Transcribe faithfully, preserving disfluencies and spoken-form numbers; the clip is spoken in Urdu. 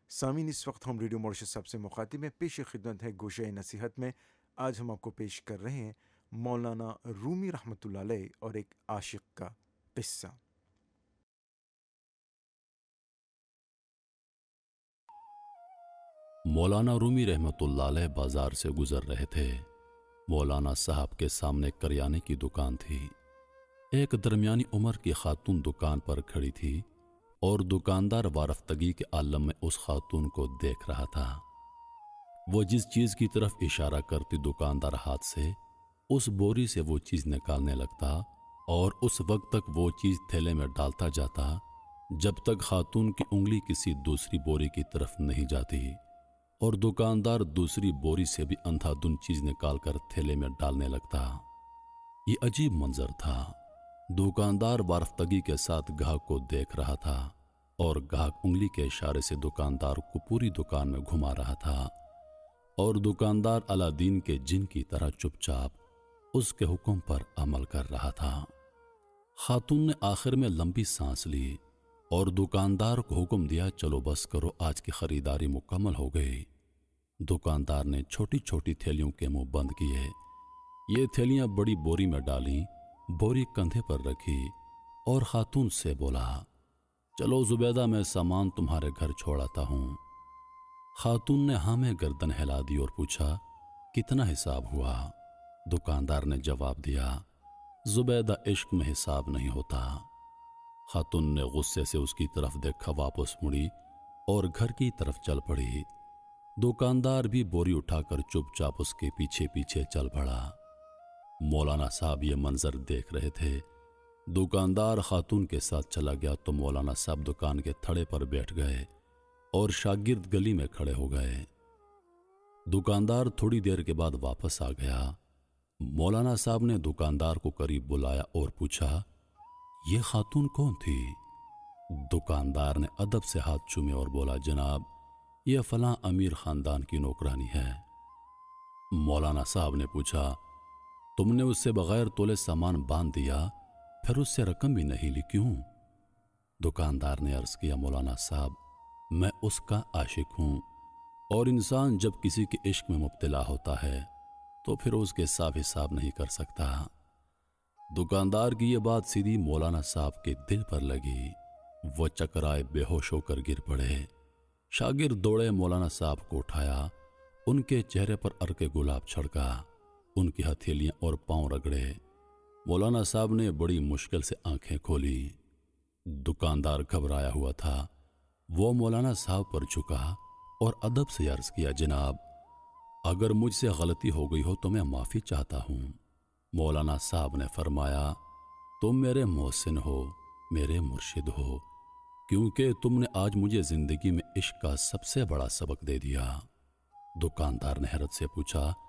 سامعین، اس وقت ہم ریڈیو ماریشس صاحب سے مخاطب میں پیش خدمت ہے گوشۂ نصیحت میں. آج ہم آپ کو پیش کر رہے ہیں مولانا رومی رحمۃ اللہ علیہ اور ایک عاشق کا قصہ. مولانا رومی رحمۃ اللہ علیہ بازار سے گزر رہے تھے. مولانا صاحب کے سامنے کریانے کی دکان تھی. ایک درمیانی عمر کی خاتون دکان پر کھڑی تھی اور دکاندار وارفتگی کے عالم میں اس خاتون کو دیکھ رہا تھا. وہ جس چیز کی طرف اشارہ کرتی دکاندار ہاتھ سے اس بوری سے وہ چیز نکالنے لگتا اور اس وقت تک وہ چیز تھیلے میں ڈالتا جاتا جب تک خاتون کی انگلی کسی دوسری بوری کی طرف نہیں جاتی، اور دکاندار دوسری بوری سے بھی اندھا دھن چیز نکال کر تھیلے میں ڈالنے لگتا. یہ عجیب منظر تھا. دکاندار وارفتگی کے ساتھ گاہک کو دیکھ رہا تھا اور گاہک انگلی کے اشارے سے دکاندار کو پوری دکان میں گھما رہا تھا، اور دکاندار الادین کے جن کی طرح چپ چاپ اس کے حکم پر عمل کر رہا تھا. خاتون نے آخر میں لمبی سانس لی اور دکاندار کو حکم دیا، چلو بس کرو، آج کی خریداری مکمل ہو گئی. دکاندار نے چھوٹی چھوٹی تھیلیوں کے منہ بند کیے. یہ تھیلیاں بڑی بوری میں ڈالی، بوری کندھے پر رکھی اور خاتون سے بولا، چلو زبیدہ، میں سامان تمہارے گھر چھوڑ آتا ہوں. خاتون نے ہاں میں گردن ہلا دی اور پوچھا، کتنا حساب ہوا؟ دکاندار نے جواب دیا، زبیدہ، عشق میں حساب نہیں ہوتا. خاتون نے غصے سے اس کی طرف دیکھا، واپس مڑی اور گھر کی طرف چل پڑی. دکاندار بھی بوری اٹھا کر چپ چاپ اس کے پیچھے پیچھے چل پڑا. مولانا صاحب یہ منظر دیکھ رہے تھے. دکاندار خاتون کے ساتھ چلا گیا تو مولانا صاحب دکان کے تھڑے پر بیٹھ گئے اور شاگرد گلی میں کھڑے ہو گئے. دکاندار تھوڑی دیر کے بعد واپس آ گیا. مولانا صاحب نے دکاندار کو قریب بلایا اور پوچھا، یہ خاتون کون تھی؟ دکاندار نے ادب سے ہاتھ چومے اور بولا، جناب، یہ فلاں امیر خاندان کی نوکرانی ہے. مولانا صاحب نے پوچھا، تم نے اس سے بغیر تولے سامان باندھ دیا، پھر اس سے رقم بھی نہیں لی، کیوں؟ دکاندار نے عرض کیا، مولانا صاحب، میں اس کا عاشق ہوں، اور انسان جب کسی کے عشق میں مبتلا ہوتا ہے تو پھر اس کے صاف حساب نہیں کر سکتا. دکاندار کی یہ بات سیدھی مولانا صاحب کے دل پر لگی. وہ چکرائے بے ہوش ہو کر گر پڑے. شاگرد دوڑے مولانا صاحب کو اٹھایا. ان کے چہرے پر عرق گلاب چھڑکا. ان کی ہتھیلیاں اور پاؤں رگڑے. مولانا صاحب نے بڑی مشکل سے آنکھیں کھولی. دکاندار گھبرایا ہوا تھا. وہ مولانا صاحب پر جھکا اور ادب سے عرض کیا، جناب، اگر مجھ سے غلطی ہو گئی ہو تو میں معافی چاہتا ہوں. مولانا صاحب نے فرمایا، تم میرے محسن ہو، میرے مرشد ہو، کیونکہ تم نے آج مجھے زندگی میں عشق کا سب سے بڑا سبق دے دیا. دکاندار نے حیرت سے پوچھا،